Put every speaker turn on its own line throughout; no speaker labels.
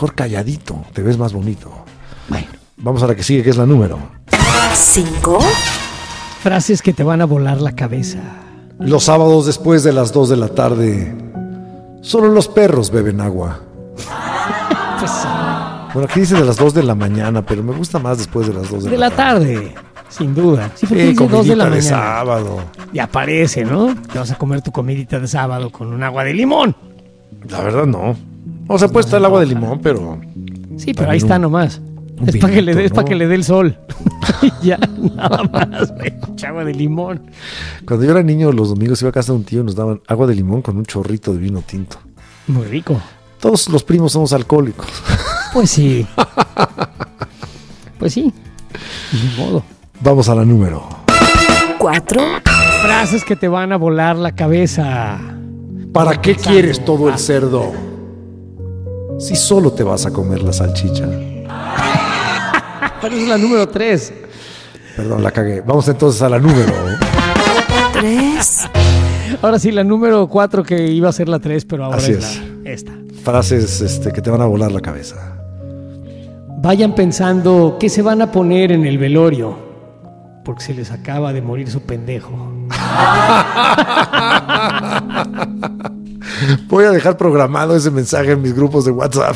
mejor calladito, te ves más bonito.
Bueno.
Vamos a la que sigue, que es la número
5.
Frases que te van a volar la cabeza.
Los sábados después de las 2 de la tarde, solo los perros beben agua.
Pues sí.
Bueno, aquí dice de las 2 de la mañana, pero me gusta más después de las 2
De la tarde, sin duda. Sí, porque dice 2 de
comidita
la mañana.
sábado.
Y aparece, ¿no? Te vas a comer tu comidita de sábado con un agua de limón.
La verdad no. O sea, puede estar el agua de limón, pero...
Sí, pero ahí está nomás. Es para que le dé, es para que le dé el sol. Ya, nada más, güey. Agua de limón.
Cuando yo era niño, los domingos iba a casa de un tío y nos daban agua de limón con un chorrito de vino tinto.
Muy rico.
Todos los primos somos alcohólicos.
Pues sí. Pues sí. Ni modo.
Vamos a la número
4.
Frases que te van a volar la cabeza.
¿Para qué quieres todo el cerdo si solo te vas a comer la salchicha?
Pero esa es la número 3.
Perdón, la cagué. Vamos entonces a la número
3.
Ahora sí, la número 4 que iba a ser la 3, pero ahora
Así
es esta.
Frases que te van a volar la cabeza.
Vayan pensando qué se van a poner en el velorio, porque se les acaba de morir su pendejo.
Voy a dejar programado ese mensaje en mis grupos de WhatsApp.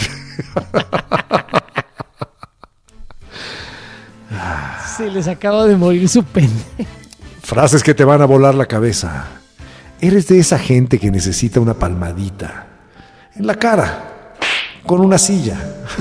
Se les acaba de morir su pendejo.
Frases que te van a volar la cabeza. Eres de esa gente que necesita una palmadita en la cara, con una silla.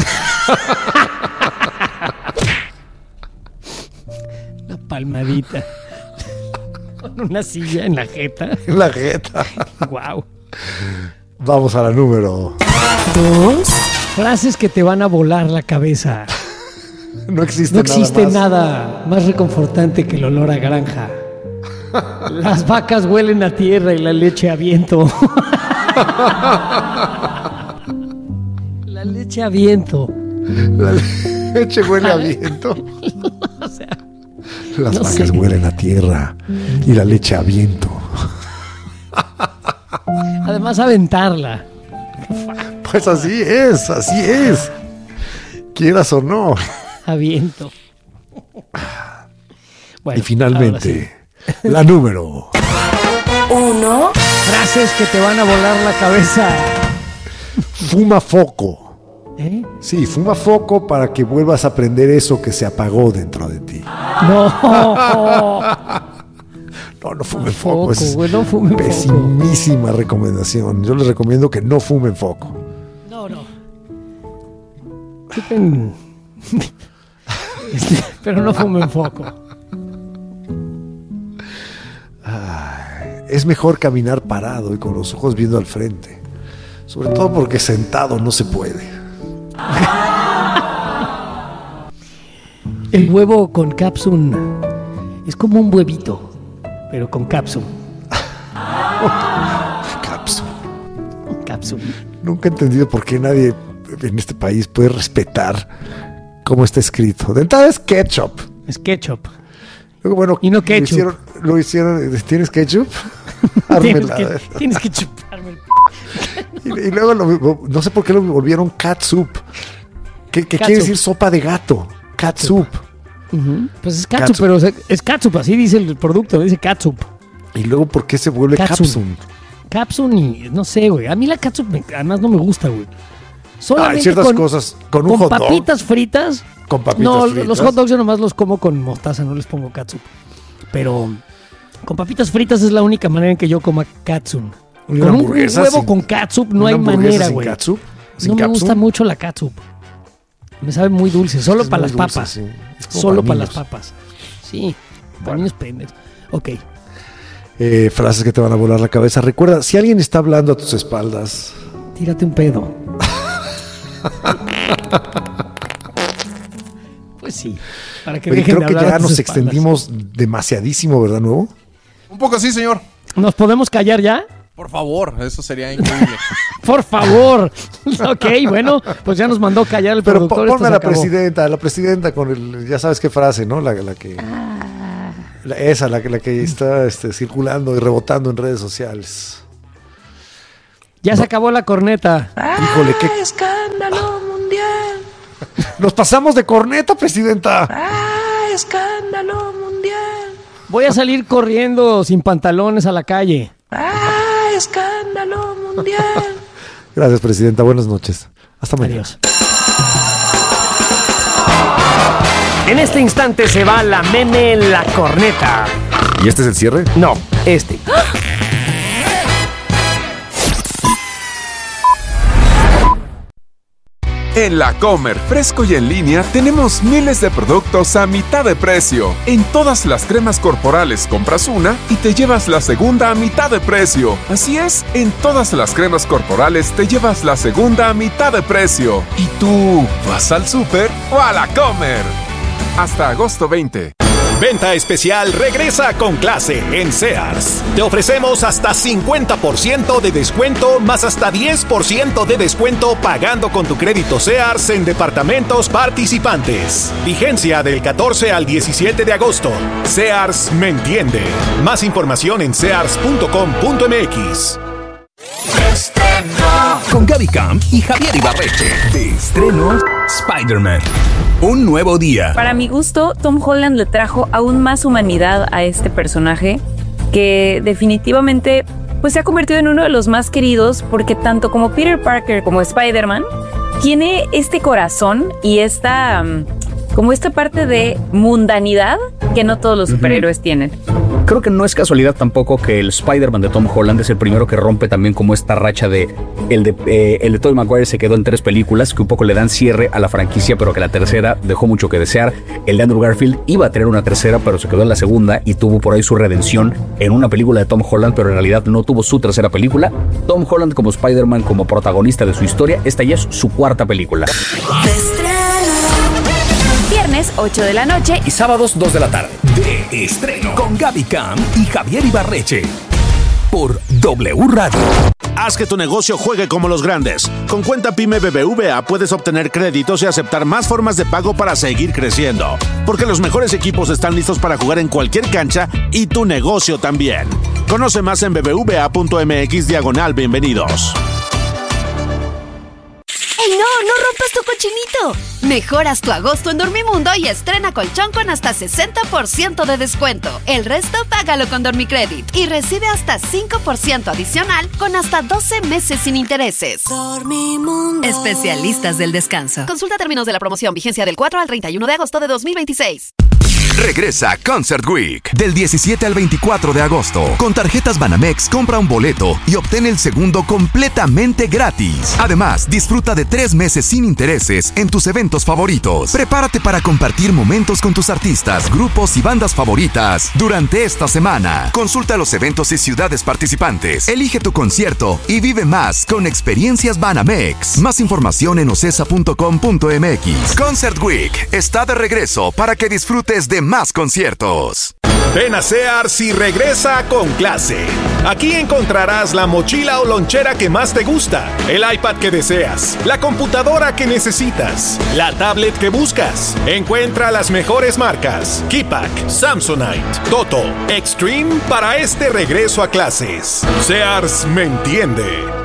Una palmadita. Con una silla en la jeta.
En la jeta.
Wow.
Vamos a la número
2.
Frases que te van a volar la cabeza.
No existe,
No existe
nada
nada más reconfortante que el olor a granja. Las vacas huelen a tierra y la leche a viento. La leche a viento.
más. La leche huele a viento.
O sea,
Las
no
vacas
sé.
huelen a tierra y la leche a viento.
además aventarla.
Pues así es. Quieras o no.
A viento. Bueno,
Y finalmente, la número
1.
frases que te van a volar la cabeza.
fuma foco.
¿Eh?
Sí, fuma foco para que vuelvas a aprender eso que se apagó dentro de ti.
No.
No fumen foco. Es
güey, no fumen foco.
pesimísima recomendación. Yo les recomiendo que no fumen foco.
No. Chupen. Pero no fumen foco.
Es mejor caminar parado y con los ojos viendo al frente. Sobre todo porque sentado no se puede.
El huevo con capsun es como un huevito, pero con capsun. Capsun.
Nunca he entendido por qué nadie en este país puede respetar cómo está escrito. De entrada es ketchup.
Es ketchup.
Luego, bueno,
Y no ketchup.
Lo hicieron. ¿Tienes ketchup?
Tienes que chuparme el
Y luego no sé por qué lo volvieron catsup. ¿Qué quiere decir sopa de gato? Catsup.
Pues es catsup, pero es catsup, así dice el producto, dice catsup.
Y luego, ¿por qué se vuelve capsun?
Capsun y no sé, güey. A mí la catsup además no me gusta, güey.
Hay ciertas cosas con un hot dog.
papitas fritas.
Con papitas
No,
fritas.
los hot dogs yo nomás los como con mostaza, no les pongo catsup. Pero con papitas fritas es la única manera en que yo coma catsup.
¿Y
Con
una
un
hamburguesa
huevo
sin-
con catsup no
una
hay
hamburguesa
manera,
sin
güey.
catsup? ¿Sin
No me
capsun?
gusta mucho la catsup. Me sabe muy dulce, solo
Es
para
muy
las
dulce,
papas.
sí. Es como
Solo
para
para las
niños.
papas. Sí, para
Bueno.
niños pendejos. Ok.
Frases que te van a volar la cabeza. Recuerda, si alguien está hablando a tus espaldas,
Tírate un pedo. Pues sí, para que
pero
dejen
creo
de
que
hablar a
ya
tus
nos
espaldas.
extendimos demasiadísimo, ¿verdad, Nuevo?
Un poco sí, señor.
¿Nos podemos callar ya?
Por favor, eso sería increíble.
Por favor. Ok, bueno, pues ya nos mandó callar el
Pero
productor. esto
ponme a
se
la
acabó.
presidenta con el, ya sabes qué frase, ¿no? La que... la que está circulando y rebotando en redes sociales.
Ya se acabó la corneta.
Híjole, qué...
Escándalo mundial.
Nos pasamos de corneta, presidenta.
¡Ah, escándalo mundial!
Voy a salir corriendo sin pantalones a la calle.
¡Ah, escándalo mundial!
Gracias, presidenta. Buenas noches. Hasta mañana.
Adiós. En este instante se va la meme en la corneta.
¿Y este es el cierre?
No, este.
En La Comer, fresco y en línea, tenemos miles de productos a mitad de precio. En todas las cremas corporales compras una y te llevas la segunda a mitad de precio. Así es, en todas las cremas corporales te llevas la segunda a mitad de precio. ¿Y tú vas al súper o a La Comer? Hasta agosto 20.
Venta especial regresa con clase en Sears. Te ofrecemos hasta 50% de descuento más hasta 10% de descuento pagando con tu crédito Sears en departamentos participantes. Vigencia del 14 al 17 de agosto. Sears me entiende. Más información en sears.com.mx.
Con Gaby Camp y Javier Ibarreche. De estreno, Spider-Man. Un nuevo día.
Para mi gusto, Tom Holland le trajo aún más humanidad a este personaje que definitivamente pues, se ha convertido en uno de los más queridos porque tanto como Peter Parker como Spider-Man tiene este corazón y esta parte de mundanidad que no todos los superhéroes tienen.
Creo que no es casualidad tampoco que el Spider-Man de Tom Holland es el primero que rompe también como esta racha de el de Tobey Maguire se quedó en 3 películas que un poco le dan cierre a la franquicia, pero que la tercera dejó mucho que desear. El de Andrew Garfield iba a tener una tercera, pero se quedó en la segunda y tuvo por ahí su redención en una película de Tom Holland, pero en realidad no tuvo su tercera película. Tom Holland como Spider-Man, como protagonista de su historia, esta ya es su 4ª película.
Viernes 8 de la noche
Y sábados 2 de la tarde. De estreno. Con Gaby Camp y Javier Ibarreche. Por W Radio.
Haz que tu negocio juegue como los grandes. Con cuenta PYME BBVA puedes obtener créditos y aceptar más formas de pago para seguir creciendo. Porque los mejores equipos están listos para jugar en cualquier cancha y tu negocio también. Conoce más en bbva.mx/bienvenidos.
¡Ey, no rompas tu cochinito! Mejoras tu agosto en Dormimundo y estrena colchón con hasta 60% de descuento. El resto págalo con Dormicredit y recibe hasta 5% adicional con hasta 12 meses sin intereses. Dormimundo. Especialistas del descanso. Consulta términos de la promoción. Vigencia del 4 al 31 de agosto de 2026.
Regresa Concert Week del 17 al 24 de agosto. Con tarjetas Banamex, compra un boleto y obtén el segundo completamente gratis. Además, disfruta de 3 meses sin intereses en tus eventos favoritos. Prepárate para compartir momentos con tus artistas, grupos y bandas favoritas durante esta semana. Consulta los eventos y ciudades participantes. Elige tu concierto y vive más con experiencias Banamex. Más información en ocesa.com.mx. Concert Week está de regreso para que disfrutes de más conciertos.
Ven a Sears y regresa con clase. Aquí encontrarás la mochila o lonchera que más te gusta, el iPad que deseas, la computadora que necesitas, la tablet que buscas. Encuentra las mejores marcas: Keypack, Samsonite, Toto, Extreme para este regreso a clases. Sears me entiende.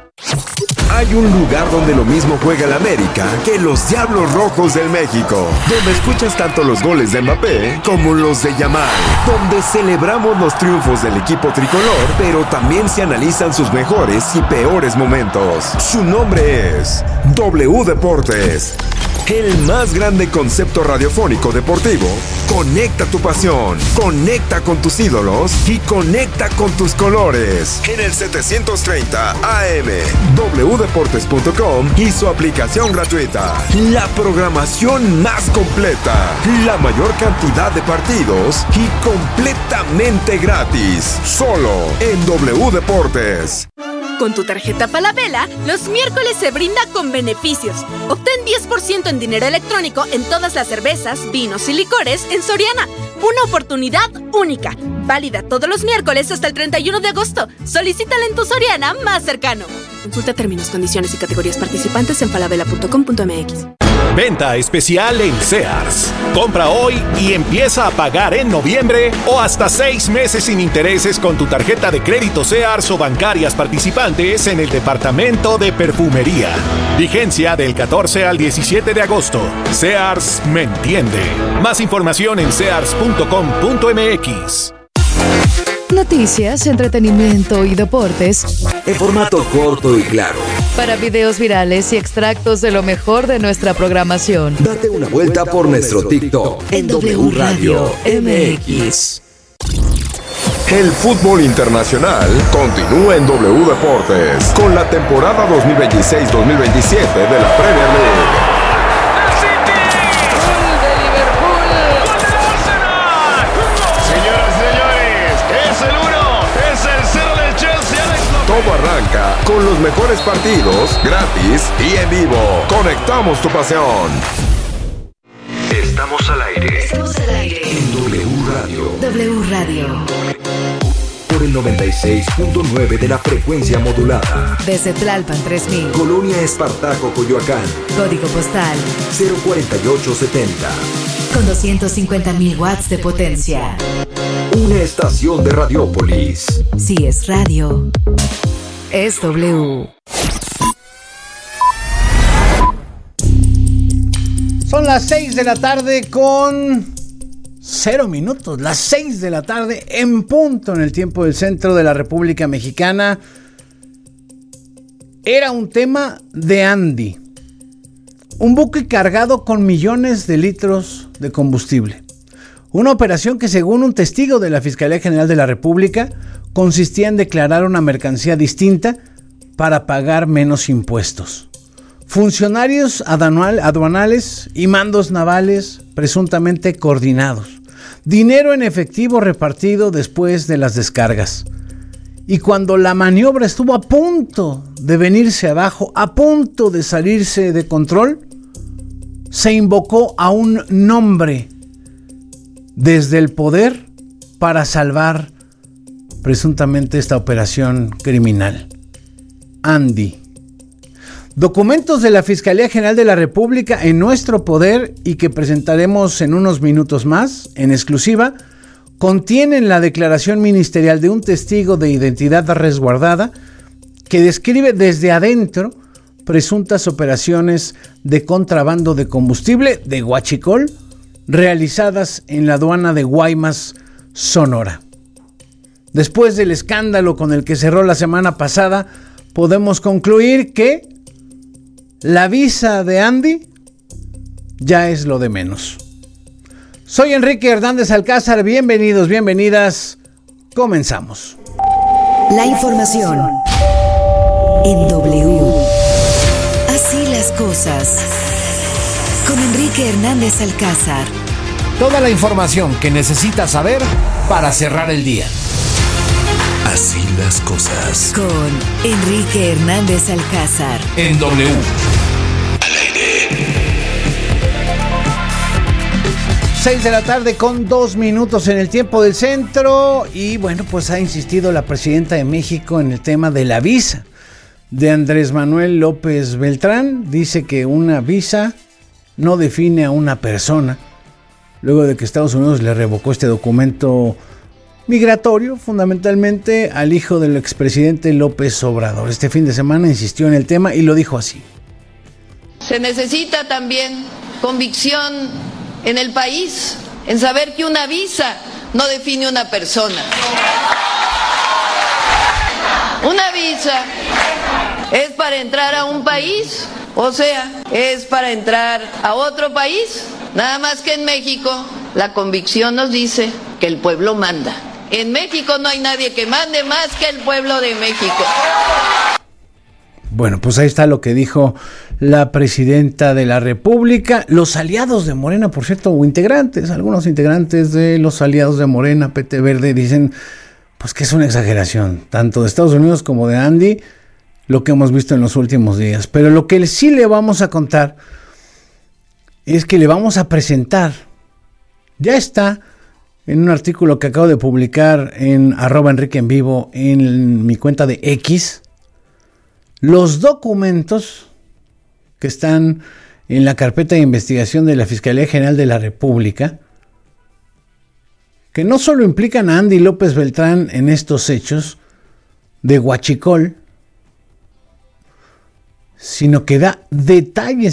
Hay un lugar donde lo mismo juega el América que los Diablos Rojos del México, donde escuchas tanto los goles de Mbappé como los de Yamal, donde celebramos los triunfos del equipo tricolor, pero también se analizan sus mejores y peores momentos. Su nombre es W Deportes. El más grande concepto radiofónico deportivo. Conecta tu pasión, conecta con tus ídolos y conecta con tus colores. En el 730 AM, wdeportes.com y su aplicación gratuita. La programación más completa, la mayor cantidad de partidos y completamente gratis. Solo en W Deportes.
Con tu tarjeta Falabella, los miércoles se brinda con beneficios. Obtén 10% en dinero electrónico en todas las cervezas, vinos y licores en Soriana. Una oportunidad única. Válida todos los miércoles hasta el 31 de agosto. Solicítala en tu Soriana más cercano. Consulta términos, condiciones y categorías participantes en falabella.com.mx.
Venta especial en Sears. Compra hoy y empieza a pagar en noviembre o hasta 6 meses sin intereses con tu tarjeta de crédito Sears o bancarias participantes en el departamento de perfumería. Vigencia del 14 al 17 de agosto. Sears me entiende. Más información en sears.com.mx.
Noticias, entretenimiento y deportes
en formato corto y claro.
Para videos virales y extractos de lo mejor de nuestra programación.
Date una vuelta por nuestro TikTok en W Radio MX.
El fútbol internacional continúa en W Deportes con la temporada 2026-2027 de la Premier League. Todo arranca con los mejores partidos, gratis y en vivo. Conectamos tu pasión.
Estamos al aire.
Estamos al aire.
En W Radio.
W Radio.
Por el 96.9 de la frecuencia modulada.
Desde Tlalpan 3000.
Colonia Espartaco, Coyoacán.
Código postal
04870.
Con 250,000 watts de potencia.
Una estación de Radiópolis.
Si es radio, es W.
Son las 6 de la tarde con 0 minutos. Las 6 de la tarde en punto en el tiempo del centro de la República Mexicana. Era un tema de Andy. Un buque cargado con millones de litros de combustible. Una operación que, según un testigo de la Fiscalía General de la República, consistía en declarar una mercancía distinta para pagar menos impuestos. Funcionarios aduanales y mandos navales presuntamente coordinados. Dinero en efectivo repartido después de las descargas. Y cuando la maniobra estuvo a punto de venirse abajo, a punto de salirse de control, se invocó a un nombre desde el poder para salvar presuntamente esta operación criminal. Andy. Documentos de la Fiscalía General de la República en nuestro poder y que presentaremos en unos minutos más, en exclusiva, contienen la declaración ministerial de un testigo de identidad resguardada que describe desde adentro presuntas operaciones de contrabando de combustible de huachicol realizadas en la aduana de Guaymas, Sonora. Después del escándalo con el que cerró la semana pasada, podemos concluir que la visa de Andy ya es lo de menos. Soy Enrique Hernández Alcázar, bienvenidos, bienvenidas, comenzamos.
La información en W. Así las cosas. Con Enrique Hernández Alcázar.
Toda la información que necesitas saber para cerrar el día.
Así las cosas.
Con Enrique Hernández Alcázar.
En W.
Al aire.
6 de la tarde con 2 minutos en el tiempo del centro. Y bueno, pues ha insistido la presidenta de México en el tema de la visa de Andrés Manuel López Beltrán. Dice que una visa no define a una persona, luego de que Estados Unidos le revocó este documento migratorio, fundamentalmente al hijo del expresidente López Obrador. Este fin de semana insistió en el tema y lo dijo así.
Se necesita también convicción en el país, en saber que una visa no define una persona. Una visa es para entrar a un país, o sea, es para entrar a otro país. Nada más que en México la convicción nos dice que el pueblo manda. En México no hay nadie que mande más que el pueblo de México.
Bueno, pues ahí está lo que dijo la presidenta de la República. Los aliados de Morena, por cierto, o integrantes, algunos integrantes de los aliados de Morena, PT Verde, dicen pues que es una exageración, tanto de Estados Unidos como de Andy, lo que hemos visto en los últimos días. Pero lo que sí le vamos a contar es que le vamos a presentar, ya está en un artículo que acabo de publicar en @Enrique en Vivo en mi cuenta de X, los documentos que están en la carpeta de investigación de la Fiscalía General de la República, que no solo implican a Andy López Beltrán en estos hechos de huachicol, sino que da detalles